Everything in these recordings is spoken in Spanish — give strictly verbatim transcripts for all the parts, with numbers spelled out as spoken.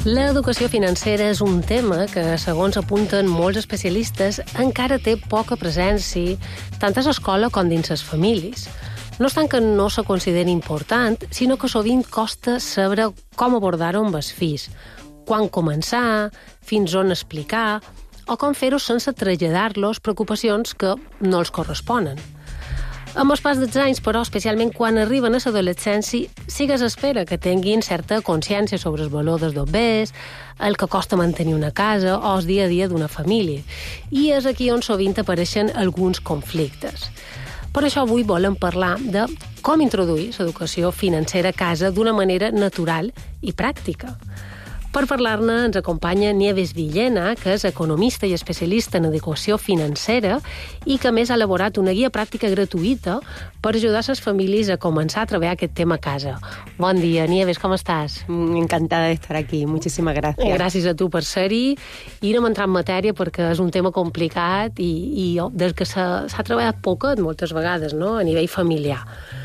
L'educació financera és un tema que, segons apunten molts especialistes, encara té poca presència tant a l'escola com dins les famílies. No és tant que no se consideri important, sinó que sovint costa saber com abordar-ho amb els fills, quan començar, fins on explicar, o com fer-ho sense traslladar-los preocupacions que no els corresponen. Amb el pas dels anys, però, especialment quan arriben a l'adolescència, sí que s'espera que tinguin certa consciència sobre el valor dels dobbers, el que costa mantenir una casa o el dia a dia d'una família. I és aquí on sovint apareixen alguns conflictes. Per això avui volem parlar de com introduir l'educació financera a casa d'una manera natural i pràctica. Per parlar-ne ens acompanya Nieves Villena, que és economista i especialista en educació financera i que a més ha elaborat una guia pràctica gratuïta per ajudar les famílies a començar a treballar aquest tema a casa. Bon dia, Nieves, com estàs? Encantada de estar aquí, muchísimas gracias. Gràcies a tu per ser-hi. I anem a entrar en matèria perquè és un tema complicat i, i des que s'ha treballat poquet moltes vegades, no?, a nivell familiar.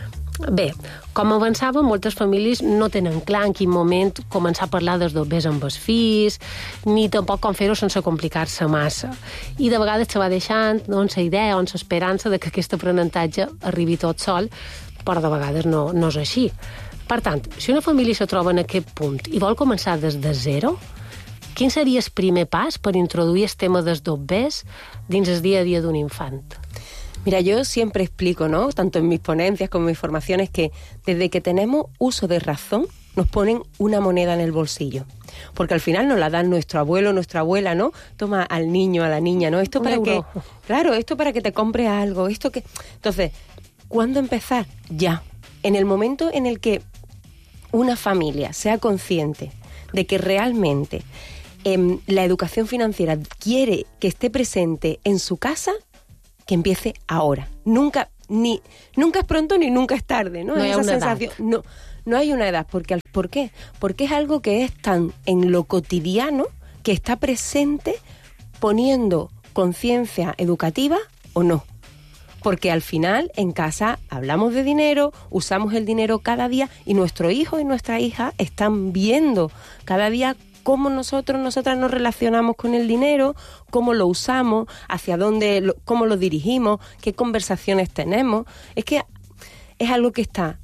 Bé, com avançava, moltes famílies no tenen clar en quin moment començar a parlar dels dobbers amb els fills, ni tampoc com fer-ho sense complicar-se massa. I de vegades se va deixant doncs, la idea o l'esperança de que aquest aprenentatge arribi tot sol, però de vegades no, no és així. Per tant, si una família se troba en aquest punt i vol començar des de zero, quin seria el primer pas per introduir el tema dels dobbers dins el dia a dia d'un infant? Mira, yo siempre explico, ¿no?, tanto en mis ponencias como en mis formaciones, que desde que tenemos uso de razón, nos ponen una moneda en el bolsillo. Porque al final nos la dan nuestro abuelo, nuestra abuela, ¿no? Toma al niño, a la niña, ¿no? Esto para que... Claro, esto para que te compres algo, esto que... Entonces, ¿cuándo empezar? Ya. En el momento en el que una familia sea consciente de que realmente eh, la educación financiera quiere que esté presente en su casa, que empiece ahora. Nunca, ni, nunca es pronto ni nunca es tarde, ¿no? No hay Esa una sensación. edad. No, no hay una edad. Porque, ¿por qué? Porque es algo que es tan en lo cotidiano que está presente poniendo conciencia educativa o no. Porque al final en casa hablamos de dinero, usamos el dinero cada día y nuestro hijo y nuestra hija están viendo cada día cómo nosotros, nosotras nos relacionamos con el dinero, cómo lo usamos, hacia dónde, lo, cómo lo dirigimos, qué conversaciones tenemos. Es que es algo que está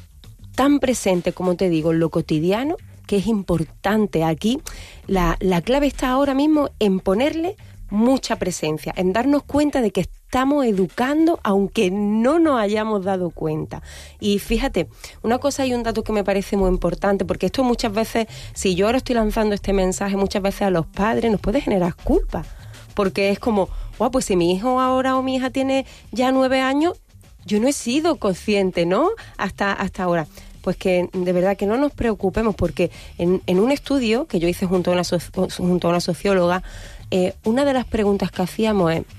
tan presente, como te digo, en lo cotidiano, que es importante. Aquí la, la clave está ahora mismo en ponerle mucha presencia, en darnos cuenta de que estamos educando aunque no nos hayamos dado cuenta. Y fíjate, una cosa y un dato que me parece muy importante, porque esto muchas veces, si yo ahora estoy lanzando este mensaje, muchas veces a los padres nos puede generar culpa, porque es como, wow, pues si mi hijo ahora o mi hija tiene ya nueve años, yo no he sido consciente, ¿no?, hasta, hasta ahora. Pues que de verdad que no nos preocupemos, porque en, en un estudio que yo hice junto a una, so, junto a una socióloga, eh, una de las preguntas que hacíamos es,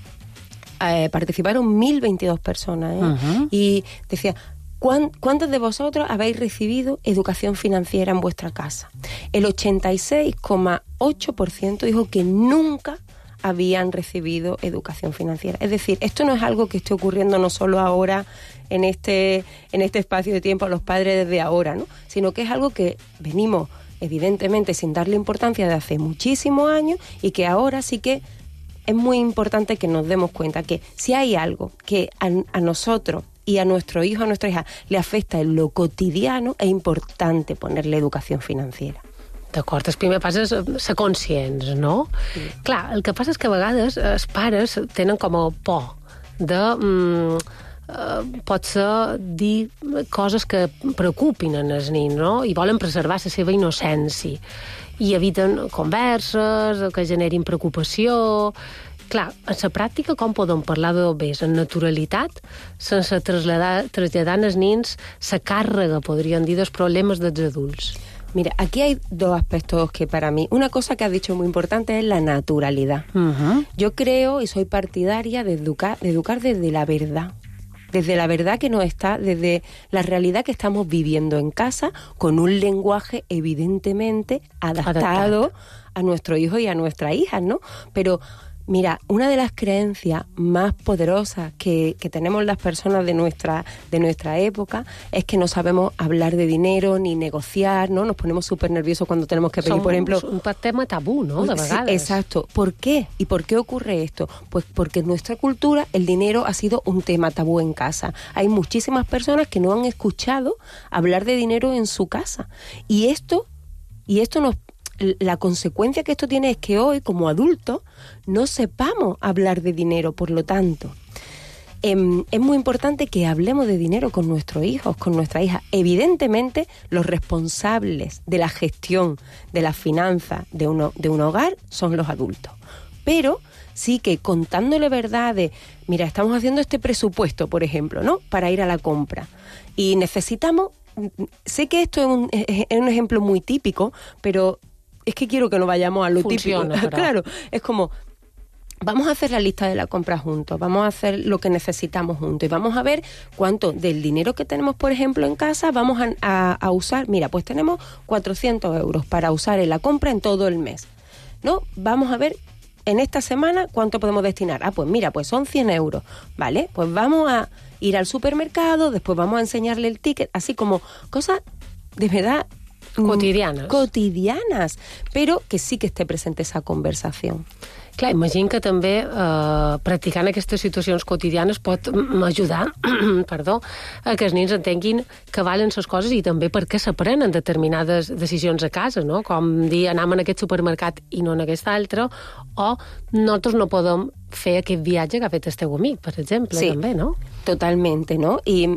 eh, participaron mil veintidós personas, ¿eh? Uh-huh. Y decía, ¿cuántos de vosotros habéis recibido educación financiera en vuestra casa? El ochenta y seis coma ocho por ciento dijo que nunca habían recibido educación financiera. Es decir, esto no es algo que esté ocurriendo no solo ahora en este, en este espacio de tiempo a los padres desde ahora, ¿no?, sino que es algo que venimos evidentemente sin darle importancia de hace muchísimos años y que ahora sí que es muy importante que nos demos cuenta que si hay algo que a, a nosotros y a nuestro hijo, a nuestra hija, le afecta en lo cotidiano, es importante ponerle educación financiera. D'acord, el primer pas és ser conscients, no? Sí. Clar, el que passa és que a vegades els pares tenen com a por de... Mm, eh, pot ser dir coses que preocupin en els nens, no?, i volen preservar la seva innocència i eviten converses que generin preocupació. Clar, en la pràctica com podem parlar de dobbers en naturalitat sense traslladar, traslladar als nens la càrrega, podríem dir, dels problemes dels adults? Mira, aquí hay dos aspectos que para mí... Una cosa que has dicho muy importante es la naturalidad. Uh-huh. Yo creo y soy partidaria de educar, de educar desde la verdad. Desde la verdad que nos está, desde la realidad que estamos viviendo en casa, con un lenguaje evidentemente adaptado Adaptado. a nuestro hijo y a nuestras hijas, ¿no? Pero Mira, una de las creencias más poderosas que, que tenemos las personas de nuestra, de nuestra época es que no sabemos hablar de dinero ni negociar, ¿no? Nos ponemos súper nerviosos cuando tenemos que pedir, Som por ejemplo... un tema tabú, ¿no? De vegades. Sí, exacto. ¿Por qué? ¿Y por qué ocurre esto? Pues porque en nuestra cultura el dinero ha sido un tema tabú en casa. Hay muchísimas personas que no han escuchado hablar de dinero en su casa. Y esto, y esto nos... La consecuencia que esto tiene es que hoy, como adultos, no sepamos hablar de dinero. Por lo tanto, eh, es muy importante que hablemos de dinero con nuestros hijos, con nuestra hija. Evidentemente, los responsables de la gestión de las finanzas de, uno, de un hogar son los adultos. Pero sí que contándole verdades, mira, estamos haciendo este presupuesto, por ejemplo, ¿no? Para ir a la compra. Y necesitamos, sé que esto es un, es un ejemplo muy típico, pero... es que quiero que no vayamos a lo Funciona, típico. pero... Claro, es como, vamos a hacer la lista de la compra juntos, vamos a hacer lo que necesitamos juntos y vamos a ver cuánto del dinero que tenemos, por ejemplo, en casa, vamos a, a, a usar. Mira, pues tenemos cuatrocientos euros para usar en la compra en todo el mes, ¿no? Vamos a ver en esta semana cuánto podemos destinar. Ah, pues mira, pues son cien euros, ¿vale? Pues vamos a ir al supermercado, después vamos a enseñarle el ticket, así como cosas de verdad... Cotidianes. Cotidianes, però que sí que esté present esa conversació. Clar, imagino que també eh, practicant aquestes situacions quotidianes pot ajudar perdó, a que els nens entenguin que valen les coses i també per què s'aprenen determinades decisions a casa, no? Com dir, anem en aquest supermercat i no en aquest altre, o nosaltres no podem fer aquest viatge que ha fet el teu amic, per exemple, sí, també, no? Totalmente, ¿no? Y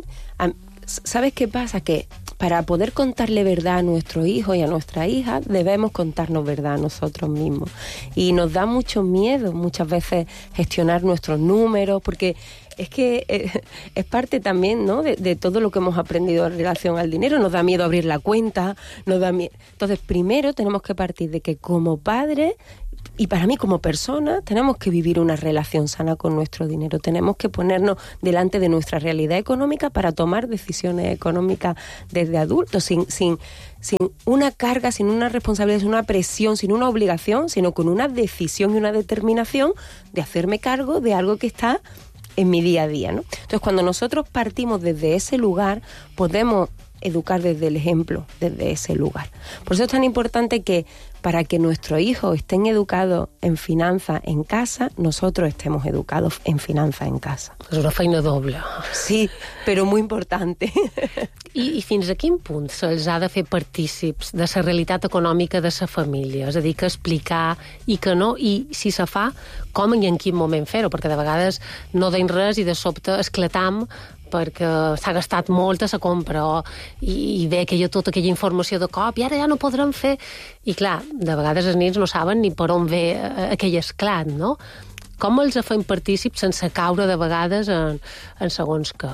¿sabes qué pasa? Que para poder contarle verdad a nuestro hijo y a nuestra hija, debemos contarnos verdad a nosotros mismos. Y nos da mucho miedo muchas veces gestionar nuestros números, porque es que eh, es parte también, ¿no?, de, de todo lo que hemos aprendido en relación al dinero. Nos da miedo abrir la cuenta, nos da miedo. Entonces, primero tenemos que partir de que como padres, y para mí como persona, tenemos que vivir una relación sana con nuestro dinero. Tenemos que ponernos delante de nuestra realidad económica para tomar decisiones económicas desde adultos, sin, sin, sin una carga, sin una responsabilidad, sin una presión, sin una obligación, sino con una decisión y una determinación de hacerme cargo de algo que está en mi día a día, ¿no? Entonces, cuando nosotros partimos desde ese lugar, podemos educar desde el ejemplo, desde ese lugar. Por eso es tan importante que para que nuestros hijos estén educados en finanzas en casa, nosotros estemos educados en finanzas en casa. És una feina doble. Sí, però molt importante. I, I fins a quin punt se'ls ha de fer partícips de la realitat econòmica de la família? És a dir, que explicar i que no, i si se fa, com i en quin moment fer-ho? Perquè de vegades no deim res i de sobte esclatam perquè s'ha gastat molt a la compra o, i, i ve aquella, tota aquella informació de cop i ara ja no podrem fer. I clar, de vegades els nens no saben ni per on ve aquell esclat, no? Com els fem partícips sense caure de vegades en, en segons què?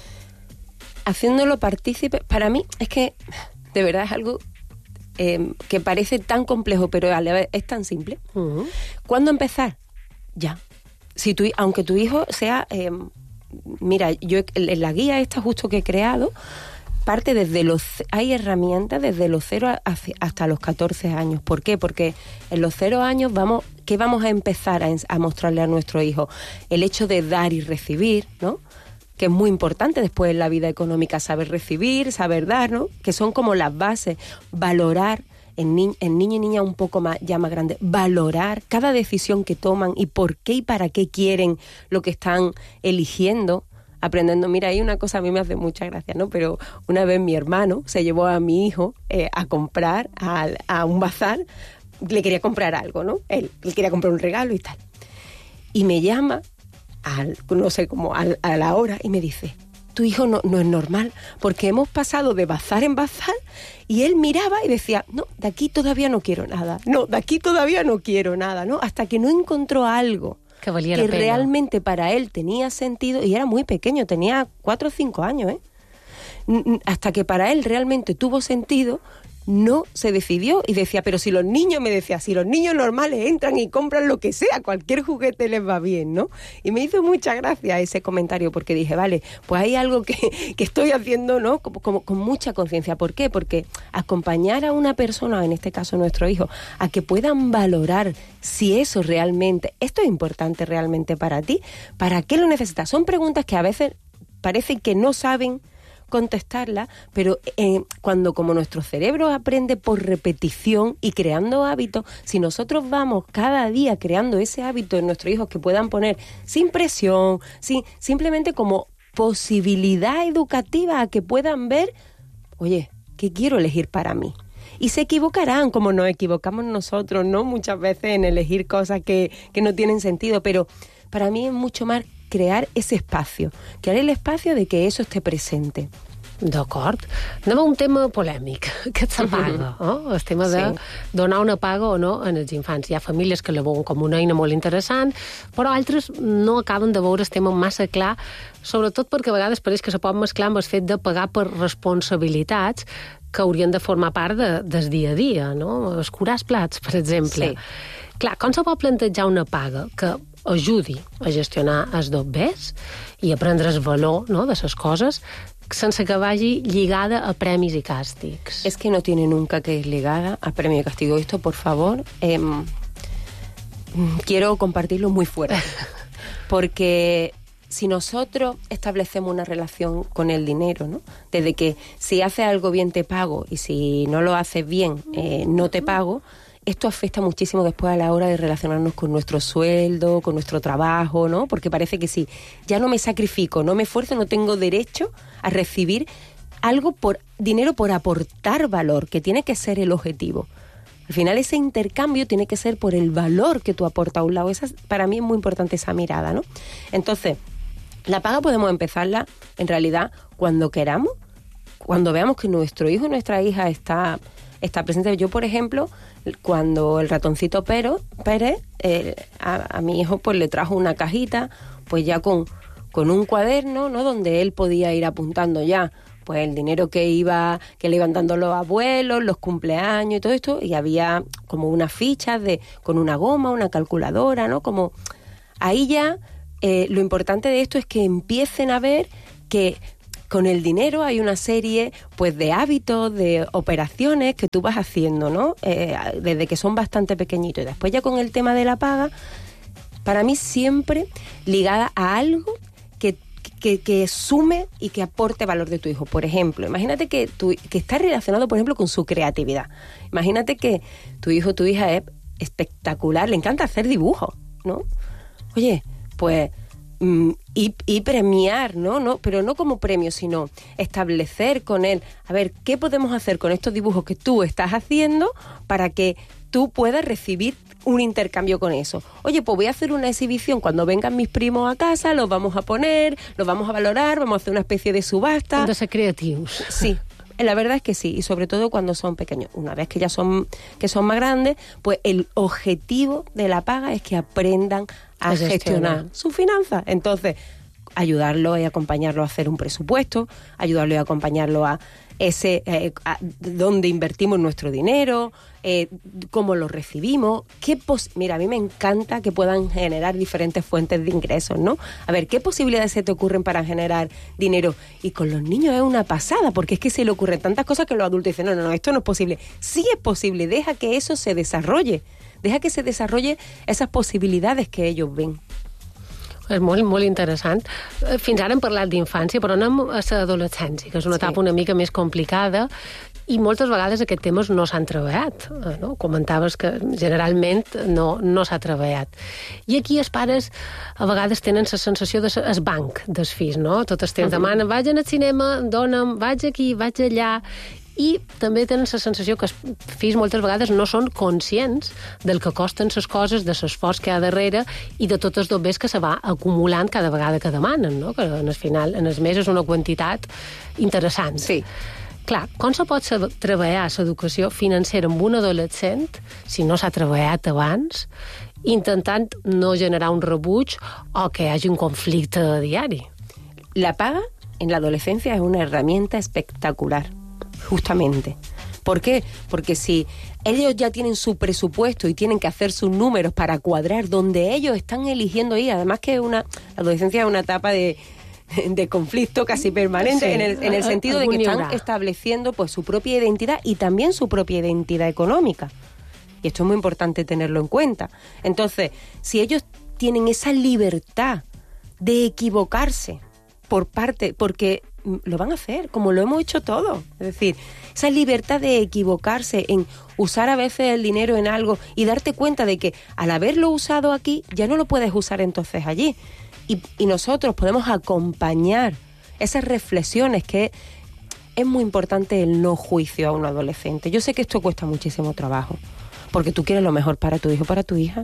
Haciéndolo partícipe, para mí es que de verdad es algo eh, que parece tan complejo, pero a la vez es tan simple. Uh-huh. ¿Cuándo empezar? Ya. Si tu, aunque tu hijo sea... Eh, mira, yo en la guía esta justo que he creado, parte desde los... Hay herramientas desde los cero hasta los catorce años. ¿Por qué? Porque en los cero años vamos... ¿Qué vamos a empezar a, a mostrarle a nuestro hijo? El hecho de dar y recibir, ¿no? Que es muy importante después en la vida económica, saber recibir, saber dar, ¿no? Que son como las bases. Valorar, en, ni- en niño y niña un poco más, ya más grande, valorar cada decisión que toman y por qué y para qué quieren lo que están eligiendo, aprendiendo. Mira, hay una cosa a mí me hace mucha gracia, ¿no? Pero una vez mi hermano se llevó a mi hijo eh, a comprar a, a un bazar, le quería comprar algo, ¿no? Él, él quería comprar un regalo y tal. Y me llama, al, no sé, como al, a la hora, y me dice, tu hijo no, no es normal, porque hemos pasado de bazar en bazar y él miraba y decía, no, de aquí todavía no quiero nada, no, de aquí todavía no quiero nada, ¿no? Hasta que no encontró algo que, valía que la pena. Realmente para él tenía sentido, y era muy pequeño, tenía cuatro o cinco años, ¿eh? Hasta que para él realmente tuvo sentido, no se decidió y decía, pero si los niños, me decía, si los niños normales entran y compran lo que sea, cualquier juguete les va bien, ¿no? Y me hizo mucha gracia ese comentario porque dije, vale, pues hay algo que, que estoy haciendo, ¿no? Como, como, con mucha conciencia. ¿Por qué? Porque acompañar a una persona, en este caso nuestro hijo, a que puedan valorar si eso realmente, esto es importante realmente para ti, ¿para qué lo necesitas? Son preguntas que a veces parece que no saben contestarla, pero eh, cuando como nuestro cerebro aprende por repetición y creando hábitos, si nosotros vamos cada día creando ese hábito en nuestros hijos que puedan poner sin presión, sin, simplemente como posibilidad educativa a que puedan ver, oye, ¿qué quiero elegir para mí? Y se equivocarán como nos equivocamos nosotros, ¿no? Muchas veces en elegir cosas que, que no tienen sentido, pero para mí es mucho más crear ese espacio, crear el espacio de que eso esté presente. D'acord. Anem a un tema polèmic, que és la paga. Oh? El tema de sí. donar una paga o no als infants. Hi ha famílies que la veuen com una eina molt interessant, però altres no acaben de veure el tema massa clar, sobretot perquè a vegades pareix que se pot mesclar amb el fet de pagar per responsabilitats que haurien de formar part de, del dia a dia, no? Escurar els plats, per exemple. Sí. Clar, com se pot plantejar una paga que ajudi a gestionar els dobbers i a prendre el valor, no?, de les coses sense que vagi lligada a premis y càstigs? Es que no tiene nunca que ir ligada a premio y castigo. Esto, por favor, eh, quiero compartirlo muy fuerte. Porque si nosotros establecemos una relación con el dinero, ¿no? Desde que si haces algo bien te pago y si no lo haces bien eh, no te pago, esto afecta muchísimo después a la hora de relacionarnos con nuestro sueldo, con nuestro trabajo, ¿no? Porque parece que si ya no me sacrifico, no me esfuerzo, no tengo derecho a recibir algo por dinero por aportar valor, que tiene que ser el objetivo. Al final ese intercambio tiene que ser por el valor que tú aportas a un lado. Esa, para mí es muy importante esa mirada, ¿no? Entonces, la paga podemos empezarla en realidad cuando queramos, cuando veamos que nuestro hijo o nuestra hija está, está presente. Yo, por ejemplo, cuando el ratoncito Pero, Pérez, eh, a, a mi hijo pues le trajo una cajita, pues ya con, con un cuaderno, ¿no?, donde él podía ir apuntando ya pues el dinero que iba que le iban dando los abuelos, los cumpleaños y todo esto, y había como unas fichas de con una goma, una calculadora, ¿no? Como ahí ya eh, lo importante de esto es que empiecen a ver que con el dinero hay una serie pues de hábitos, de operaciones que tú vas haciendo, ¿no? Eh, desde que son bastante pequeñitos. Y después ya con el tema de la paga, para mí siempre ligada a algo que, que, que sume y que aporte valor de tu hijo. Por ejemplo, imagínate que, tu, que está relacionado, por ejemplo, con su creatividad. Imagínate que tu hijo o tu hija es espectacular, le encanta hacer dibujos, ¿no? Oye, pues... Y, y premiar, ¿no? ¿no? Pero no como premio, sino establecer con él, a ver, ¿qué podemos hacer con estos dibujos que tú estás haciendo para que tú puedas recibir un intercambio con eso? Oye, pues voy a hacer una exhibición cuando vengan mis primos a casa, los vamos a poner, los vamos a valorar, vamos a hacer una especie de subasta. De ser creativos. Sí. La verdad es que sí, y sobre todo cuando son pequeños. Una vez que ya son que son más grandes, pues el objetivo de la paga es que aprendan a, a gestionar sus finanzas. Entonces, ayudarlo y acompañarlo a hacer un presupuesto, ayudarlo y acompañarlo a ese eh, a dónde invertimos nuestro dinero, eh, cómo lo recibimos, qué pos mira, a mí me encanta que puedan generar diferentes fuentes de ingresos, ¿no? A ver, ¿qué posibilidades se te ocurren para generar dinero? Y con los niños es una pasada, porque es que se le ocurren tantas cosas que los adultos dicen, no, no, no, esto no es posible. Sí es posible, deja que eso se desarrolle, deja que se desarrolle esas posibilidades que ellos ven. És molt, molt interessant. Fins ara hem parlat d'infància, però anem a l'adolescència, que és una etapa sí. una mica més complicada, i moltes vegades aquests temes no s'han treballat, no? Comentaves que generalment no, no s'ha treballat. I aquí els pares a vegades tenen la sensació de ser el banc dels fills, no? Tot el temps uh-huh. demanen, vaig al cinema, dona'm, vaig aquí, vaig allà, i també tenen la sensació que els fills moltes vegades no són conscients del que costen les coses, de l'esforç que hi ha darrere i de tots els dobbers que se va acumulant cada vegada que demanen, no? Que al final, en el mes, és una quantitat interessant. Sí. Clar, com se pot treballar l'educació financera amb un adolescent, si no s'ha treballat abans, intentant no generar un rebuig o que hi hagi un conflicte diari? La paga en la adolescencia es una herramienta espectacular. Justamente, ¿Por qué? Porque si ellos ya tienen su presupuesto y tienen que hacer sus números para cuadrar donde ellos están eligiendo ir, además que una, la adolescencia es una etapa de, de conflicto casi permanente, sí, en, el, en el sentido de que están estableciendo pues su propia identidad y también su propia identidad económica. Y esto es muy importante tenerlo en cuenta. Entonces, si ellos tienen esa libertad de equivocarse por parte, porque lo van a hacer, como lo hemos hecho todos. Es decir, esa libertad de equivocarse en usar a veces el dinero en algo y darte cuenta de que al haberlo usado aquí, ya no lo puedes usar entonces allí. Y, y nosotros podemos acompañar esas reflexiones, que es muy importante el no juicio a un adolescente. Yo sé que esto cuesta muchísimo trabajo, porque tú quieres lo mejor para tu hijo, para tu hija.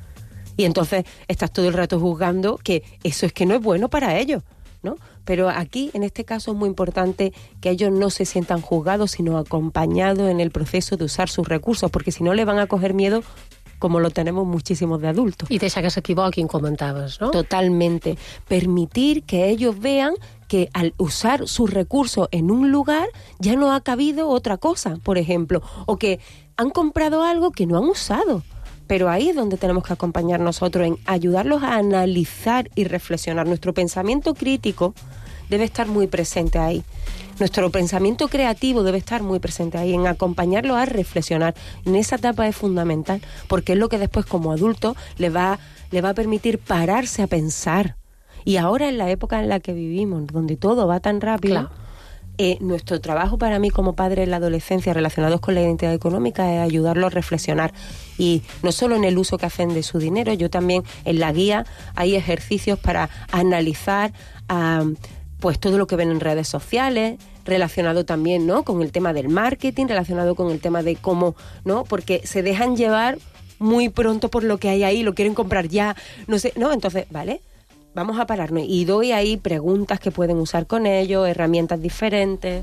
Y entonces estás todo el rato juzgando que eso es que no es bueno para ellos, ¿no? Pero aquí, en este caso, es muy importante que ellos no se sientan juzgados, sino acompañados en el proceso de usar sus recursos, porque si no le van a coger miedo, como lo tenemos muchísimos de adultos. I deixar que s'equivoquin, comentaves, ¿no? Totalmente. Permitir que ellos vean que al usar sus recursos en un lugar ya no ha cabido otra cosa, por ejemplo, o que han comprado algo que no han usado. Pero ahí es donde tenemos que acompañar nosotros, en ayudarlos a analizar y reflexionar. Nuestro pensamiento crítico debe estar muy presente ahí. Nuestro pensamiento creativo debe estar muy presente ahí, en acompañarlos a reflexionar. En esa etapa es fundamental, porque es lo que después como adulto le va, le va a permitir pararse a pensar. Y ahora, en la época en la que vivimos, donde todo va tan rápido, claro. eh, nuestro trabajo para mí como padre en la adolescencia relacionados con la identidad económica es ayudarlos a reflexionar. Y no solo en el uso que hacen de su dinero, yo también en la guía hay ejercicios para analizar uh, pues todo lo que ven en redes sociales, relacionado también, ¿no?, con el tema del marketing, relacionado con el tema de cómo, ¿no?, porque se dejan llevar muy pronto por lo que hay ahí, lo quieren comprar ya, no sé, ¿no? Entonces, ¿vale?, vamos a pararnos y doy ahí preguntas que pueden usar con ellos, herramientas diferentes.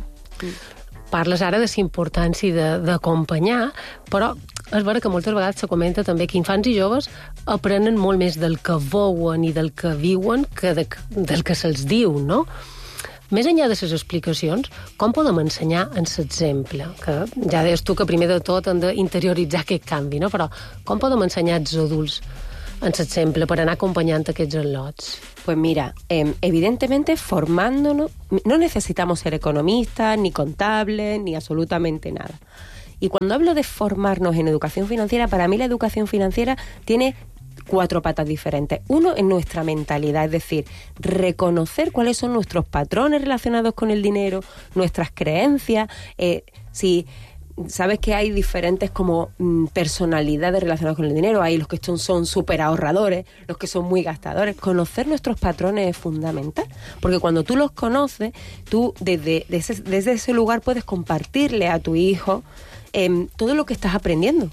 Parles ara de la importància d'acompanyar, però és vera que moltes vegades se comenta també que infants i joves aprenen molt més del que veuen i del que viuen que de, del que se'ls diu, no? Més enllà de les explicacions, com podem ensenyar en l'exemple? Que ja deies tu que primer de tot hem d'interioritzar aquest canvi, no? Però com podem ensenyar als adults en l'exemple per anar acompañando aquests al·lots? Pues mira, eh, evidentemente formándonos, no necesitamos ser economistas, ni contables, ni absolutamente nada. Y cuando hablo de formarnos en educación financiera, para mí la educación financiera tiene cuatro patas diferentes. Uno es nuestra mentalidad, es decir, reconocer cuáles son nuestros patrones relacionados con el dinero, nuestras creencias, eh, si... Sabes que hay diferentes como mm, personalidades relacionadas con el dinero. Hay los que son, son súper ahorradores, los que son muy gastadores. Conocer nuestros patrones es fundamental, porque cuando tú los conoces, tú desde, desde, desde ese lugar puedes compartirle a tu hijo eh, todo lo que estás aprendiendo.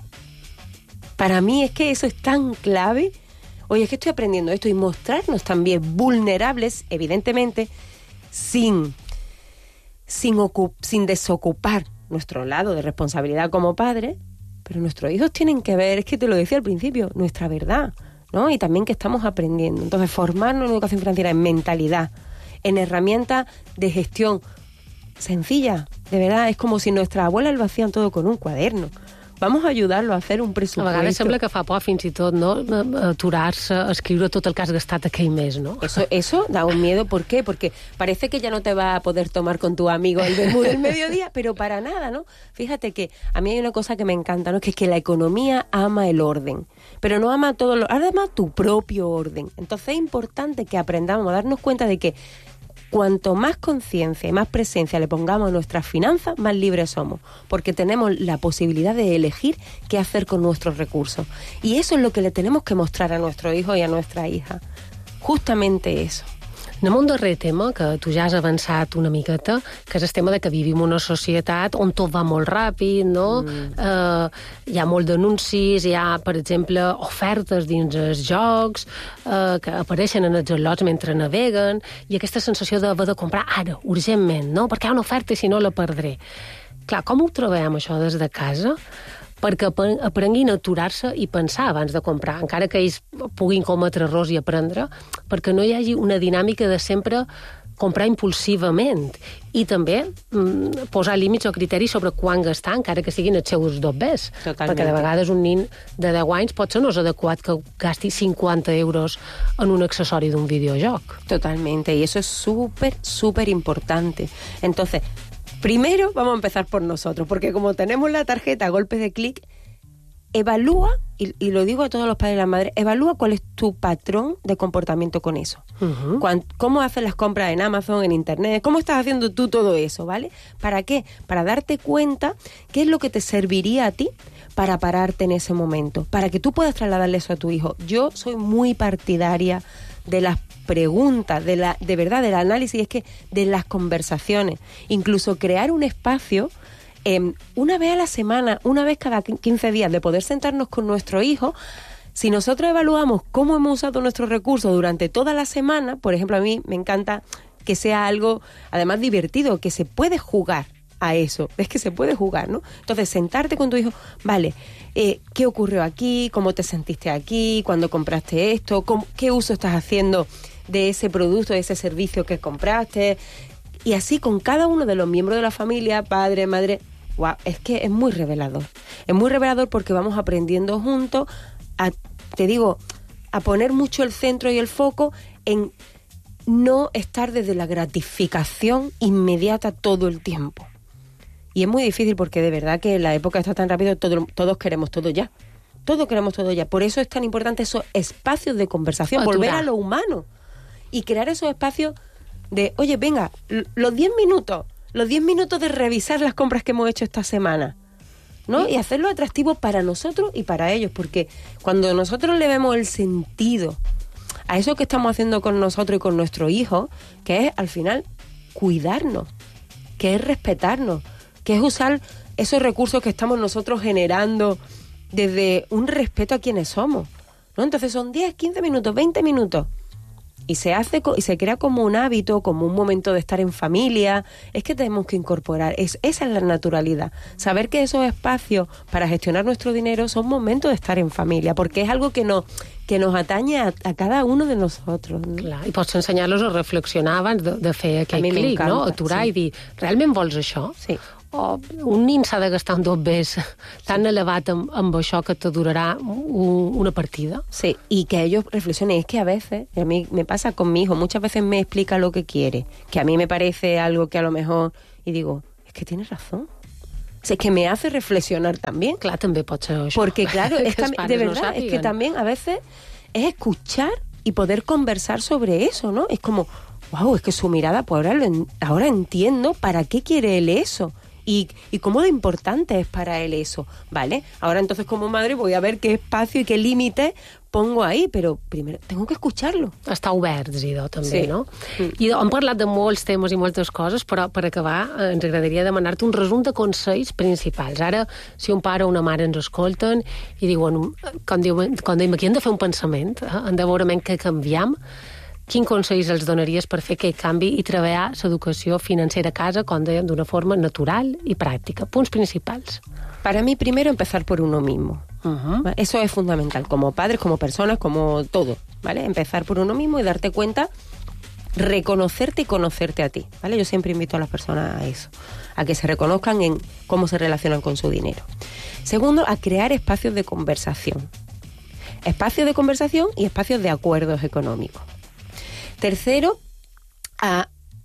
Para mí es que eso es tan clave. Oye, es que estoy aprendiendo esto, y mostrarnos también vulnerables, evidentemente, sin, sin, ocup, sin desocupar nuestro lado de responsabilidad como padres, pero nuestros hijos tienen que ver, es que te lo decía al principio, nuestra verdad, ¿no? Y también que estamos aprendiendo. Entonces, formarnos en educación financiera, en mentalidad, en herramientas de gestión sencillas, de verdad, es como si nuestras abuelas lo hacían todo con un cuaderno. Vamos a ayudarlo a hacer un presupuesto. A vegades sembla que fa por fins i tot, no?, aturar-se a escriure tot el que has gastat aquell mes, ¿no? Eso, eso da un miedo. ¿Por qué? Porque parece que ya no te va a poder tomar con tu amigo el vermú del mediodía, pero para nada, ¿no? Fíjate que a mí hay una cosa que me encanta, ¿no?, que es que la economía ama el orden, pero no ama todo lo... Ama tu propio orden. Entonces es importante que aprendamos a darnos cuenta de que cuanto más conciencia y más presencia le pongamos a nuestras finanzas, más libres somos, porque tenemos la posibilidad de elegir qué hacer con nuestros recursos. Y eso es lo que le tenemos que mostrar a nuestros hijos y a nuestra hija. Justamente eso. Anem a un darrer tema, que tu ja has avançat una miqueta, que és el tema de que vivim una societat on tot va molt ràpid, no? Mm. Eh, hi ha molt d'anuncis, hi ha, per exemple, ofertes dins els jocs eh, que apareixen en els al·lots mentre naveguen, i aquesta sensació d'haver de comprar ara, urgentment, no? Perquè hi ha una oferta i si no la perdré. Clar, com ho trobem, això, des de casa? Perquè aprenguin a aturar-se i pensar abans de comprar, encara que ells puguin cometre errors i aprendre, perquè no hi hagi una dinàmica de sempre comprar impulsivament i també mm, posar límits o criteris sobre quan gastar, encara que siguin els seus dobbers. Totalment. Perquè de vegades un nin de deu anys pot ser no és adequat que gasti cinquanta euros en un accessori d'un videojoc. Totalmente, y eso es súper, súper importante. Entonces, primero vamos a empezar por nosotros, porque como tenemos la tarjeta a golpe de clic, evalúa, y, y lo digo a todos los padres y las madres, evalúa cuál es tu patrón de comportamiento con eso. Uh-huh. Cuán, cómo haces las compras en Amazon, en Internet, cómo estás haciendo tú todo eso, ¿vale? ¿Para qué? Para darte cuenta qué es lo que te serviría a ti para pararte en ese momento, para que tú puedas trasladarle eso a tu hijo. Yo soy muy partidaria de las preguntas, de la, de verdad, del análisis, es que de las conversaciones, incluso crear un espacio Eh, una vez a la semana, una vez cada quince días, de poder sentarnos con nuestro hijo. Si nosotros evaluamos cómo hemos usado nuestros recursos durante toda la semana, por ejemplo, a mí me encanta que sea algo, además, divertido, que se puede jugar a eso, es que se puede jugar, ¿no? Entonces, sentarte con tu hijo, vale, eh, ¿qué ocurrió aquí? ¿Cómo te sentiste aquí? ¿Cuándo compraste esto? ¿Cómo, ¿Qué uso estás haciendo de ese producto, de ese servicio que compraste? Y así con cada uno de los miembros de la familia, padre, madre. Wow, es que es muy revelador. Es muy revelador porque vamos aprendiendo juntos a, te digo, a poner mucho el centro y el foco en no estar desde la gratificación inmediata todo el tiempo. Y es muy difícil porque de verdad que la época está tan rápido, todo, todos queremos todo ya. Todos queremos todo ya. Por eso es tan importante esos espacios de conversación, volver a lo humano y crear esos espacios de, oye, venga, los diez minutos, los diez minutos de revisar las compras que hemos hecho esta semana, ¿no? Y hacerlo atractivo para nosotros y para ellos, porque cuando nosotros le vemos el sentido a eso que estamos haciendo con nosotros y con nuestro hijo, que es al final cuidarnos, que es respetarnos, que es usar esos recursos que estamos nosotros generando desde un respeto a quienes somos, ¿no? Entonces son diez, quince minutos, veinte minutos. Y se hace y se crea como un hábito, como un momento de estar en familia. Es que tenemos que incorporar, es, esa es la naturalidad. Saber que esos espacios para gestionar nuestro dinero son momentos de estar en familia, porque es algo que nos, que nos atañe a, a cada uno de nosotros, ¿no? Clar, i pots ensenyar-los a reflexionar abans de, de fer aquell clic, no? Aturar sí. I dir, realment vols això? Sí. O un nin s'ha de gastar un dobbers tan elevat amb, amb això que te durarà un, una partida. Sí, y que ellos reflexionen. Es que a veces, a mí me pasa con mi hijo, muchas veces me explica lo que quiere, que a mí me parece algo que a lo mejor, y digo, es que tienes razón. O sea, es que me hace reflexionar también. Clar, també pot ser això. Porque claro, es que de verdad, no es que también a veces es escuchar y poder conversar sobre eso, ¿no? Es como, wow, es que su mirada, pues ahora, lo, ahora entiendo para qué quiere él eso. Y, y cómo de importante es para él eso, ¿vale? Ahora entonces como madre voy a ver qué espacio y qué límite pongo ahí, però primer tengo que escucharlo. Estar oberts, idò, també, sí. No? Mm. I hem parlat de molts temes i moltes coses, però per acabar ens agradaria demanar-te un resum de consells principals. Ara, si un pare o una mare ens escolten i diuen, com, diuen, com dèiem, aquí hem de fer un pensament, eh? Hem de veure què canviam, quin consells els donaries per fer aquest canvi i treballar l'educació financera a casa, com dèiem, d'una forma natural i pràctica? Punts principals. Para mí, primero, empezar por uno mismo. Uh-huh. Eso es fundamental, como padres, como personas, como todo, ¿vale? Empezar por uno mismo y darte cuenta, reconocerte y conocerte a ti, ¿vale? Yo siempre invito a las personas a eso, a que se reconozcan en cómo se relacionan con su dinero. Segundo, a crear espacios de conversación. Espacios de conversación y espacios de acuerdos económicos. Tercero, a,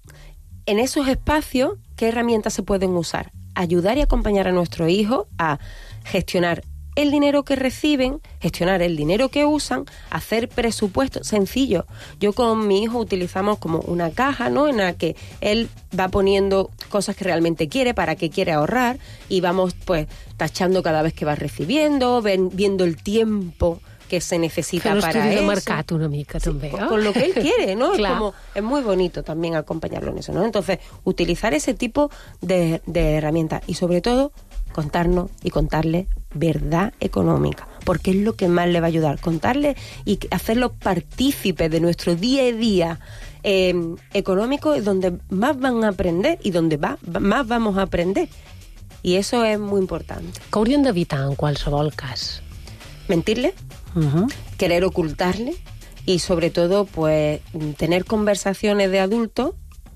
en esos espacios, ¿qué herramientas se pueden usar? Ayudar y acompañar a nuestros hijos a gestionar el dinero que reciben, gestionar el dinero que usan, hacer presupuestos sencillos. Yo con mi hijo utilizamos como una caja, ¿no? En la que él va poniendo cosas que realmente quiere, para qué quiere ahorrar, y vamos pues tachando cada vez que va recibiendo, ven, viendo el tiempo que se necesita Fer para estudi eso. de mercat una mica, Sí, també, con, eh? con lo que él quiere, ¿no? Es, Clar. como, es muy bonito también acompañarlo en eso, ¿no? Entonces, utilizar ese tipo de, de herramientas y sobre todo, contarnos y contarle verdad económica, porque es lo que más le va a ayudar, contarle y hacerlo partícipe de nuestro día a día eh, económico, es donde más van a aprender y donde va, más vamos a aprender. Y eso es muy importante. Que hauríem d'evitar en qualsevol cas? Mentirle, uh-huh. querer ocultarle y sobre todo pues tener conversaciones de adultos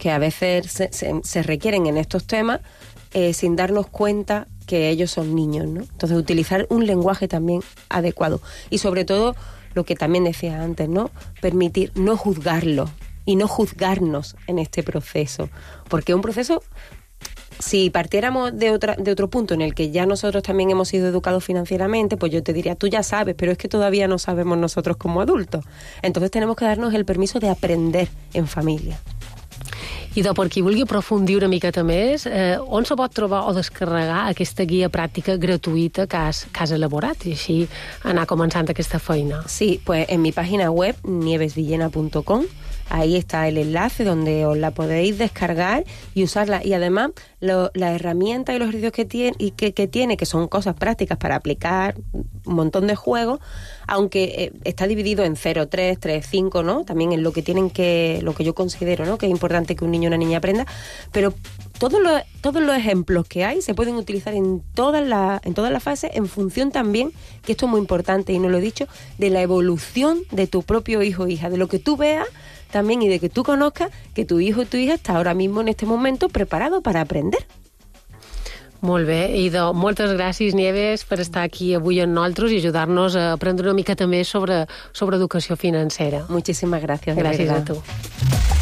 que a veces se, se, se requieren en estos temas eh, sin darnos cuenta que ellos son niños, ¿no? Entonces, utilizar un lenguaje también adecuado. Y sobre todo, lo que también decía antes, ¿no? Permitir no juzgarlo y no juzgarnos en este proceso. Porque un proceso, si partiéramos de, otra, de otro punto en el que ya nosotros también hemos sido educados financieramente, pues yo te diría, tú ya sabes, pero es que todavía no sabemos nosotros como adultos. Entonces tenemos que darnos el permiso de aprender en familia. I de per qui vulgui aprofundir una miqueta més, eh, on se pot trobar o descarregar aquesta guia pràctica gratuïta que has, que has elaborat i així anar començant aquesta feina? Sí, pues en mi página web, nieves villena punto com, ahí está el enlace donde os la podéis descargar y usarla. Y además, lo, la herramienta y los ejercicios que tiene, y que, que tiene, que son cosas prácticas para aplicar un montón de juegos, aunque eh, está dividido en cero, tres, tres, cinco, ¿no? También en lo que tienen que, lo que yo considero, ¿no? Que es importante que un niño o una niña aprenda, pero todos los, todos los ejemplos que hay se pueden utilizar en todas las en todas las fases, en función también, que esto es muy importante y no lo he dicho, de la evolución de tu propio hijo o hija, de lo que tú veas también y de que tú conozcas que tu hijo o tu hija está ahora mismo en este momento preparado para aprender. Molt bé, i de moltes gràcies, Nieves, per estar aquí avui amb nosaltres i ajudar-nos a aprendre una miqueta més sobre, sobre educació financera. Muchísimas gracias. Gràcies a tu.